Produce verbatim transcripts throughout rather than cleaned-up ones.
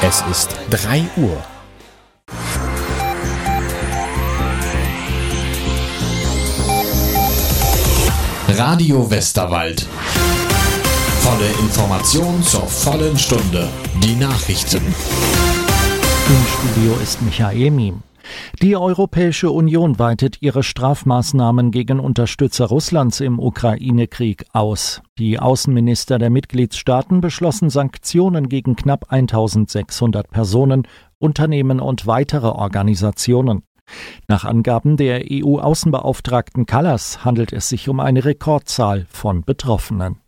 Es ist drei Uhr. Radio Westerwald. Volle Information zur vollen Stunde. Die Nachrichten. Im Studio ist Michael Miem. Die Europäische Union weitet ihre Strafmaßnahmen gegen Unterstützer Russlands im Ukraine-Krieg aus. Die Außenminister der Mitgliedstaaten beschlossen Sanktionen gegen knapp eintausendsechshundert Personen, Unternehmen und weitere Organisationen. Nach Angaben der E U-Außenbeauftragten Kallas handelt es sich um eine Rekordzahl von Betroffenen.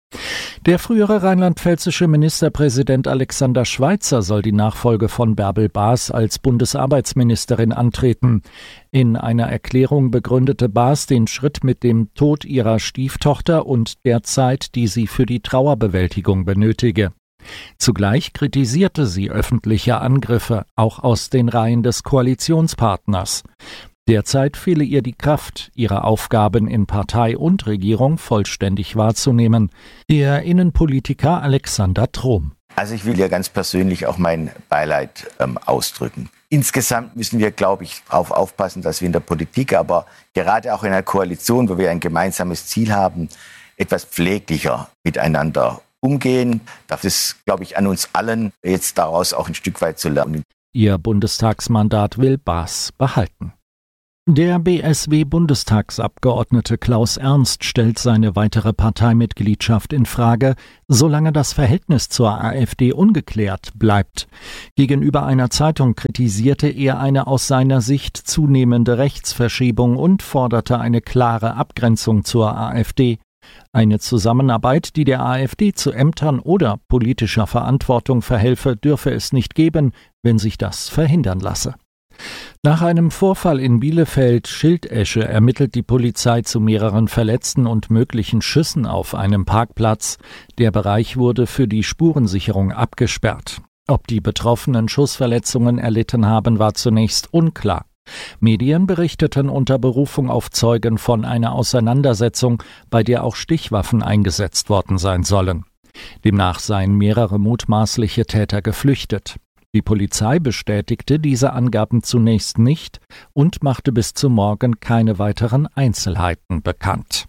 Der frühere rheinland-pfälzische Ministerpräsident Alexander Schweitzer soll die Nachfolge von Bärbel Baas als Bundesarbeitsministerin antreten. In einer Erklärung begründete Baas den Schritt mit dem Tod ihrer Stieftochter und der Zeit, die sie für die Trauerbewältigung benötige. Zugleich kritisierte sie öffentliche Angriffe, auch aus den Reihen des Koalitionspartners. Derzeit fehle ihr die Kraft, ihre Aufgaben in Partei und Regierung vollständig wahrzunehmen. Der Innenpolitiker Alexander Trom. Also ich will ja ganz persönlich auch mein Beileid ähm, ausdrücken. Insgesamt müssen wir, glaube ich, darauf aufpassen, dass wir in der Politik, aber gerade auch in einer Koalition, wo wir ein gemeinsames Ziel haben, etwas pfleglicher miteinander umgehen. Das ist, glaube ich, an uns allen, jetzt daraus auch ein Stück weit zu lernen. Ihr Bundestagsmandat will Baas behalten. Der B S W-Bundestagsabgeordnete Klaus Ernst stellt seine weitere Parteimitgliedschaft in Frage, solange das Verhältnis zur AfD ungeklärt bleibt. Gegenüber einer Zeitung kritisierte er eine aus seiner Sicht zunehmende Rechtsverschiebung und forderte eine klare Abgrenzung zur AfD. Eine Zusammenarbeit, die der AfD zu Ämtern oder politischer Verantwortung verhelfe, dürfe es nicht geben, wenn sich das verhindern lasse. Nach einem Vorfall in Bielefeld-Schildesche ermittelt die Polizei zu mehreren Verletzten und möglichen Schüssen auf einem Parkplatz. Der Bereich wurde für die Spurensicherung abgesperrt. Ob die Betroffenen Schussverletzungen erlitten haben, war zunächst unklar. Medien berichteten unter Berufung auf Zeugen von einer Auseinandersetzung, bei der auch Stichwaffen eingesetzt worden sein sollen. Demnach seien mehrere mutmaßliche Täter geflüchtet. Die Polizei bestätigte diese Angaben zunächst nicht und machte bis zum Morgen keine weiteren Einzelheiten bekannt.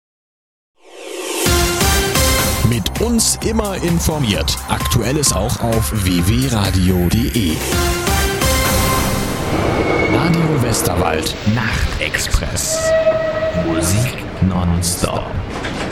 Mit uns immer informiert. Aktuelles auch auf w w radio punkt d e. Radio Westerwald Nachtexpress. Musik nonstop.